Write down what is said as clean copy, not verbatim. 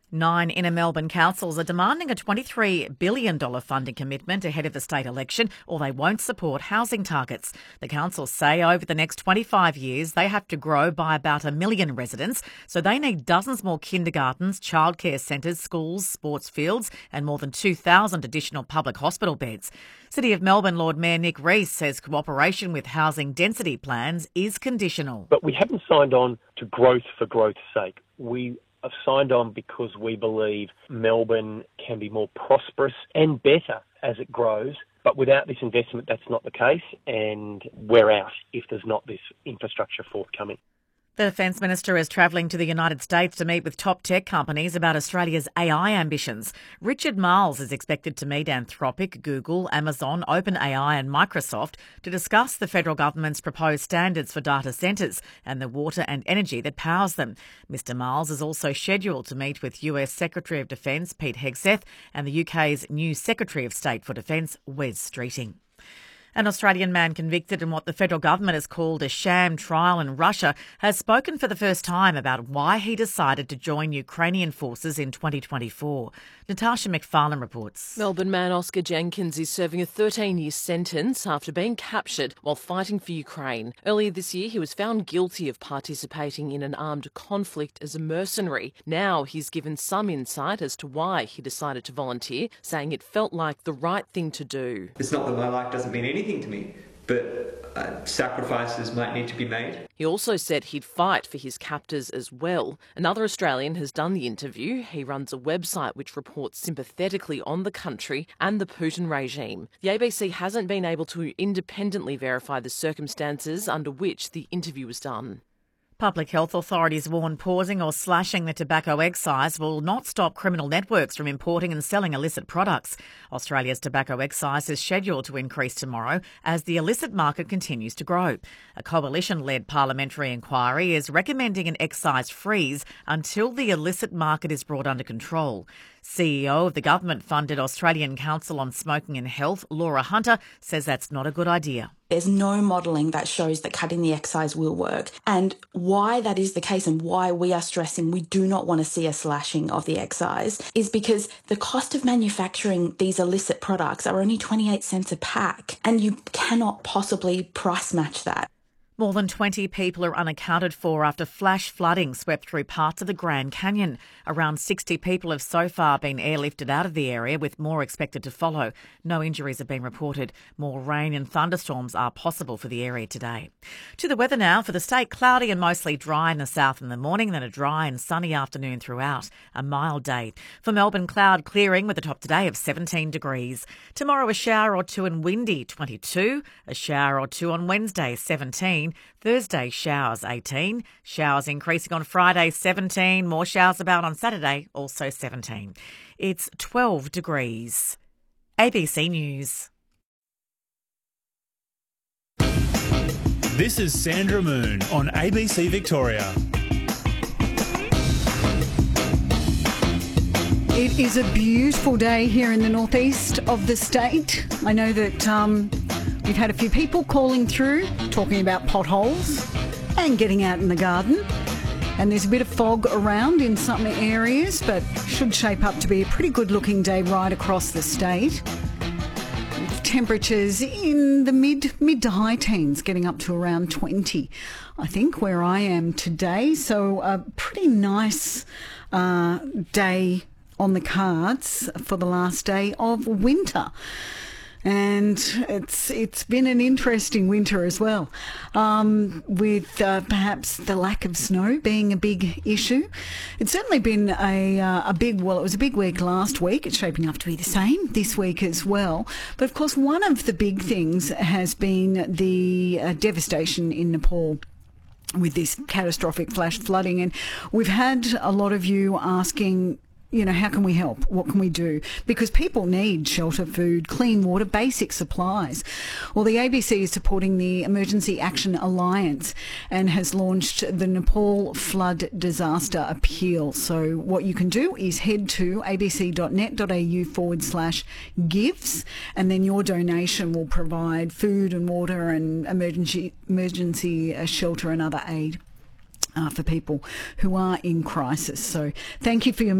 9 inner Melbourne councils are demanding a $23 billion funding commitment ahead of the state election, or they won't support housing targets. The councils say over the next 25 years they have to grow by about 1 million residents, so they need dozens more kindergartens, childcare centres, schools, sports fields and more than 2,000 additional public hospital beds. City of Melbourne Lord Mayor Nick Rees says cooperation with housing density plans is conditional. But we haven't signed on to growth for growth's sake. We have signed on because we believe Melbourne can be more prosperous and better as it grows. But without this investment, that's not the case, and we're out if there's not this infrastructure forthcoming. The Defence Minister is travelling to the United States to meet with top tech companies about Australia's AI ambitions. Richard Marles is expected to meet Anthropic, Google, Amazon, OpenAI and Microsoft to discuss the federal government's proposed standards for data centres and the water and energy that powers them. Mr Marles is also scheduled to meet with US Secretary of Defence Pete Hegseth and the UK's new Secretary of State for Defence, Wes Streeting. An Australian man convicted in what the federal government has called a sham trial in Russia has spoken for the first time about why he decided to join Ukrainian forces in 2024. Natasha McFarlane reports. Melbourne man Oscar Jenkins is serving a 13-year sentence after being captured while fighting for Ukraine. Earlier this year, he was found guilty of participating in an armed conflict as a mercenary. Now he's given some insight as to why he decided to volunteer, saying it felt like the right thing to do. It's not that my life doesn't mean anything to me, but sacrifices might need to be made. He also said he'd fight for his captors as well. Another Australian has done the interview. He runs a website which reports sympathetically on the country and the Putin regime. The ABC hasn't been able to independently verify the circumstances under which the interview was done. Public health authorities warn pausing or slashing the tobacco excise will not stop criminal networks from importing and selling illicit products. Australia's tobacco excise is scheduled to increase tomorrow as the illicit market continues to grow. A coalition-led parliamentary inquiry is recommending an excise freeze until the illicit market is brought under control. CEO of the government-funded Australian Council on Smoking and Health, Laura Hunter, says that's not a good idea. There's no modelling that shows that cutting the excise will work. And why that is the case and why we are stressing we do not want to see a slashing of the excise is because the cost of manufacturing these illicit products are only 28 cents a pack, and you cannot possibly price match that. More than 20 people are unaccounted for after flash flooding swept through parts of the Grand Canyon. Around 60 people have so far been airlifted out of the area, with more expected to follow. No injuries have been reported. More rain and thunderstorms are possible for the area today. To the weather now. For the state, cloudy and mostly dry in the south in the morning, then a dry and sunny afternoon throughout. A mild day. For Melbourne, cloud clearing with a top today of 17 degrees. Tomorrow, a shower or two and windy, 22. A shower or two on Wednesday, 17. Thursday, showers 18. Showers increasing on Friday, 17. More showers about on Saturday, also 17. It's 12 degrees. ABC News. This is Sandra Moon on ABC Victoria. It is a beautiful day here in the northeast of the state. I know that we've had a few people calling through talking about potholes and getting out in the garden. And there's a bit of fog around in some areas, but should shape up to be a pretty good looking day right across the state. With temperatures in the mid to high teens, getting up to around 20, I think, where I am today. So a pretty nice day on the cards for the last day of winter. And it's been an interesting winter as well, with perhaps the lack of snow being a big issue. It's certainly been it was a big week last week. It's shaping up to be the same this week as well. But of course, one of the big things has been the devastation in Nepal with this catastrophic flash flooding. And we've had a lot of you asking, how can we help? What can we do? Because people need shelter, food, clean water, basic supplies. Well, the ABC is supporting the Emergency Action Alliance and has launched the Nepal Flood Disaster Appeal. So what you can do is head to abc.net.au/gives, and then your donation will provide food and water and emergency shelter and other aid for people who are in crisis. So thank you for your